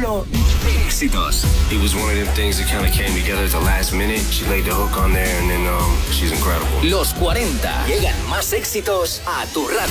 número éxitos. It was one of them things that kind of came together at the last minute. She laid the hook on there and then she's incredible. Los 40. Llegan más éxitos a tu radio.